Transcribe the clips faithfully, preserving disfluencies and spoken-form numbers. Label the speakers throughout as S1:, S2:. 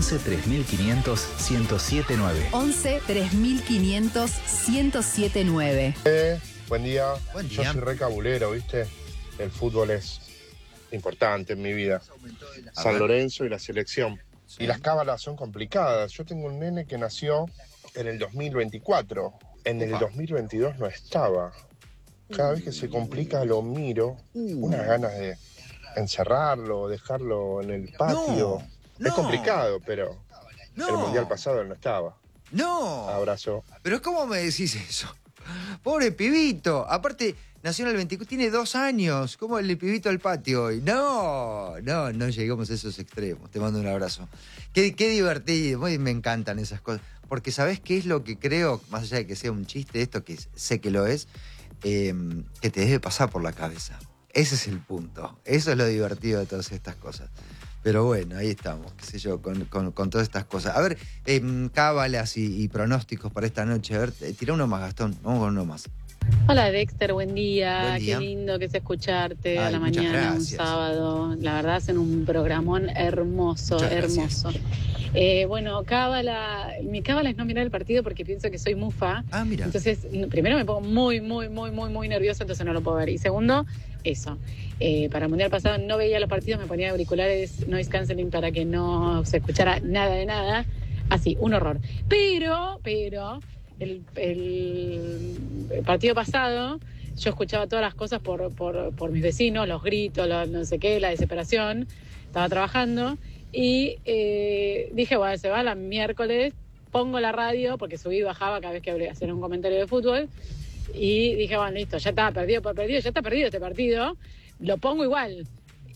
S1: once tres mil quinientos ciento siete nueve.
S2: once tres mil quinientos ciento siete nueve.
S3: Eh, buen día.
S4: Buen
S3: Yo
S4: día.
S3: soy re cabulero, ¿viste? El fútbol es importante en mi vida.
S4: A
S3: San
S4: ver.
S3: Lorenzo y la selección.
S4: Sí.
S3: Y las cábalas son complicadas. Yo tengo un nene que nació en el dos mil veinticuatro. En el
S4: Upa.
S3: dos mil veintidós no estaba. Cada vez que se complica lo miro. Unas ganas de encerrarlo, dejarlo en el patio.
S4: No,
S3: Es complicado, pero
S4: No.
S3: el mundial pasado él no estaba.
S4: No.
S3: Abrazo.
S4: Pero ¿cómo me decís eso? Pobre pibito. Aparte, nació en el veinticuatro, tiene dos años. ¿Cómo el pibito al patio hoy? No, no, no llegamos a esos extremos. Te mando un abrazo. Qué, qué divertido. Muy- Me encantan esas cosas. Porque ¿sabés qué es lo que creo? Más allá de que sea un chiste, esto que sé que lo es, eh, que te debe pasar por la cabeza. Ese es el punto. Eso es lo divertido de todas estas cosas. Pero bueno, ahí estamos, qué sé yo, con, con, con todas estas cosas. A ver, eh, cábalas y, y pronósticos para esta noche. A ver, eh, tira uno más, Gastón. Vamos con uno más.
S5: Hola Dexter, buen día.
S4: Buen día.
S5: Qué lindo que es escucharte a
S4: Ay,
S5: la
S4: muchas
S5: mañana, un
S4: gracias.
S5: sábado. La verdad hacen un programón hermoso,
S4: Muchas gracias.
S5: hermoso. Eh, bueno, cábala, mi cábala es no mirar el partido porque pienso que soy mufa.
S4: Ah, mira.
S5: Entonces, n- primero me pongo muy, muy, muy, muy, muy nerviosa, entonces no lo puedo ver. Y segundo, eso. Eh, para el Mundial pasado no veía los partidos, me ponía auriculares noise canceling para que no se escuchara nada de nada. Así, un horror. Pero, pero, el, el- el partido pasado yo escuchaba todas las cosas por, por, por mis vecinos, los gritos, los no sé qué, la desesperación. Estaba trabajando y eh, dije, bueno, se va la miércoles, pongo la radio, porque subí y bajaba cada vez que hacía un comentario de fútbol. Y dije, bueno, listo, ya está perdido por perdido, ya está perdido este partido, lo pongo igual.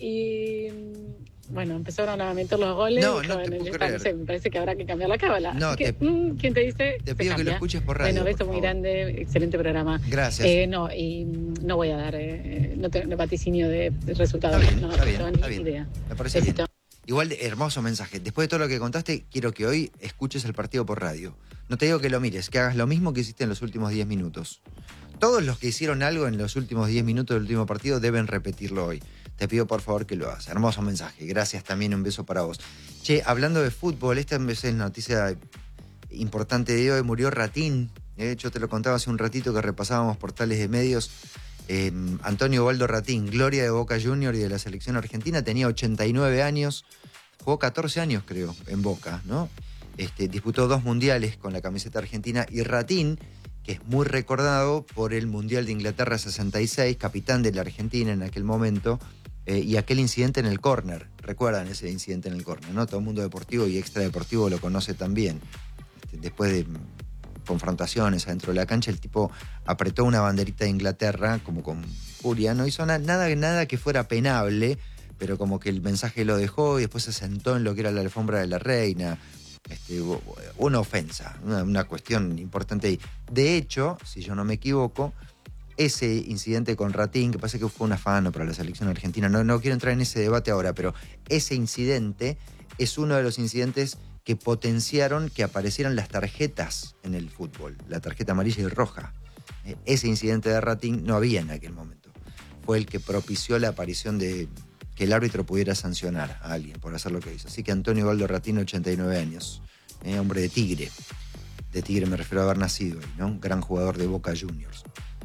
S5: Y bueno, empezaron a meter los goles.
S4: No,
S5: y
S4: no
S5: dije,
S4: te
S5: bueno,
S4: puedo
S5: ya está,
S4: creer.
S5: no sé, me parece que habrá que cambiar la cábala.
S4: No,
S5: Así que,
S4: te-
S5: mm, ¿quién te dice?
S4: Te
S5: Se
S4: pido que lo
S5: cambia.
S4: escuches por radio.
S5: Bueno, beso
S4: por
S5: muy
S4: favor.
S5: grande, excelente programa.
S4: Gracias.
S5: Eh, no, y mm, no voy a dar eh, no te, no vaticinio de, de resultados.
S4: Está bien,
S5: no,
S4: está bien,
S5: no tengo
S4: está
S5: ni
S4: bien.
S5: idea.
S4: Me parece
S5: Besito.
S4: bien. Igual, hermoso mensaje. Después de todo lo que contaste, quiero que hoy escuches el partido por radio. No te digo que lo mires, que hagas lo mismo que hiciste en los últimos diez minutos. Todos los que hicieron algo en los últimos diez minutos del último partido deben repetirlo hoy. Te pido por favor que lo hagas. Hermoso mensaje. Gracias también, un beso para vos. Che, hablando de fútbol, esta es la noticia importante de hoy. Murió Ratín. Eh, yo te lo contaba hace un ratito que repasábamos portales de medios. Eh, Antonio Ubaldo Ratín, gloria de Boca Juniors y de la selección argentina, tenía ochenta y nueve años, jugó catorce años creo en Boca, ¿no? Este, disputó dos mundiales con la camiseta argentina y Ratín, que es muy recordado por el Mundial de Inglaterra sesenta y seis, capitán de la Argentina en aquel momento, eh, y aquel incidente en el córner. ¿Recuerdan ese incidente en el córner, no? Todo el mundo deportivo y extradeportivo lo conoce también. Este, después de confrontaciones adentro de la cancha, el tipo apretó una banderita de Inglaterra como con furia, no hizo na- nada, nada que fuera penable, pero como que el mensaje lo dejó y después se sentó en lo que era la alfombra de la reina. Este, una ofensa, una, una cuestión importante ahí. De hecho, si yo no me equivoco, ese incidente con Ratín, que pasa que fue un afano para la selección argentina, no, no quiero entrar en ese debate ahora, pero ese incidente es uno de los incidentes que potenciaron que aparecieran las tarjetas en el fútbol, la tarjeta amarilla y roja. Eh, ese incidente de Ratín no había en aquel momento. Fue el que propició la aparición de que el árbitro pudiera sancionar a alguien por hacer lo que hizo. Así que Antonio Ubaldo Ratín, ochenta y nueve años, eh, hombre de Tigre. De Tigre me refiero a haber nacido ahí, ¿no? Un gran jugador de Boca Juniors.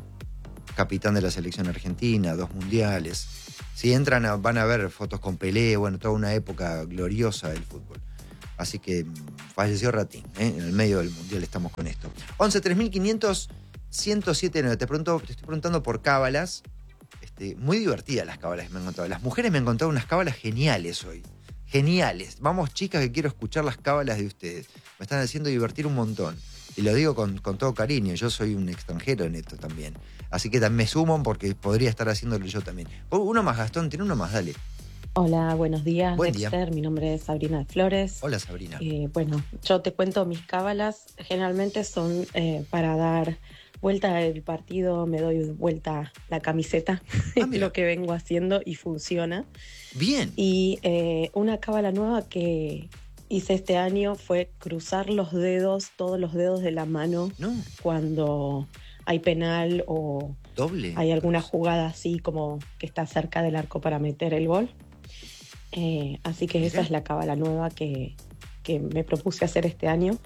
S4: Capitán de la selección argentina, dos mundiales. Si entran a- van a ver fotos con Pelé, bueno, toda una época gloriosa del fútbol. Así que mm, falleció Ratín, ¿eh? En el medio del mundial estamos con esto. once tres mil quinientos ciento siete nueve. Te, pregunto, te estoy preguntando por cábalas. Este, muy divertidas las cábalas que me han contado. Las mujeres me han contado unas cábalas geniales hoy. Geniales. Vamos, chicas, que quiero escuchar las cábalas de ustedes. Me están haciendo divertir un montón. Y lo digo con, con todo cariño. Yo soy un extranjero en esto también. Así que también me sumo porque podría estar haciéndolo yo también. Oh, uno más, Gastón. Tiene uno más, dale.
S6: Hola, buenos días,
S4: Buen
S6: Dexter.
S4: día.
S6: Mi nombre es Sabrina de Flores.
S4: Hola, Sabrina.
S6: Eh, bueno, yo te cuento mis cábalas. Generalmente son eh, para dar vuelta al partido, me doy vuelta la camiseta,
S4: Ah,
S6: es
S4: mira.
S6: lo que vengo haciendo y funciona.
S4: Bien.
S6: Y eh, una cábala nueva que hice este año fue cruzar los dedos, todos los dedos de la mano
S4: No,
S6: cuando hay penal o
S4: doble.
S6: hay alguna jugada así como que está cerca del arco para meter el gol. Eh, así que
S4: Mira.
S6: esa es la cábala nueva que, que me propuse hacer este año.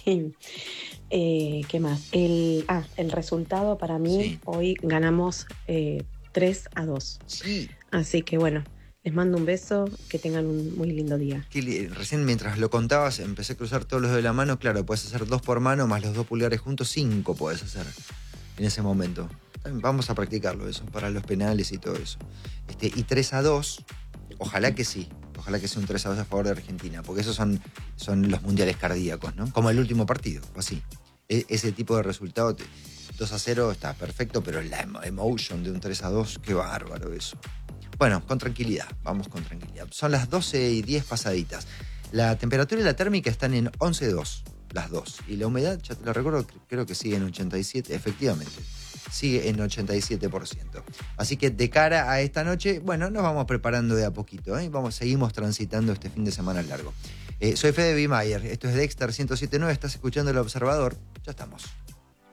S6: eh, ¿Qué más? El, ah, el resultado para mí,
S4: Sí.
S6: hoy ganamos eh, tres a dos.
S4: Sí.
S6: Así que bueno, les mando un beso, que tengan un muy lindo día.
S4: Que li- recién mientras lo contabas empecé a cruzar todos los de la mano. Claro, puedes hacer dos por mano más los dos pulgares juntos, cinco puedes hacer en ese momento. También vamos a practicarlo eso, para los penales y todo eso. Este, y tres a dos, ojalá que sí. Ojalá que sea un tres a dos a favor de Argentina, porque esos son, son los mundiales cardíacos, ¿no? Como el último partido, o así. E- ese tipo de resultado, te- dos a cero está perfecto, pero la emo- emotion de un tres a dos, qué bárbaro eso. Bueno, con tranquilidad, vamos con tranquilidad. Son las doce y diez pasaditas. La temperatura y la térmica están en once coma dos, las dos. Y la humedad, ya te lo recuerdo, creo que sigue en ochenta y siete, efectivamente. Sigue en ochenta y siete por ciento. Así que de cara a esta noche, bueno, nos vamos preparando de a poquito, ¿eh? Vamos, seguimos transitando este fin de semana largo. Eh, soy Fede Bimayer, esto es Dexter ciento siete punto nueve, estás escuchando El Observador, ya estamos.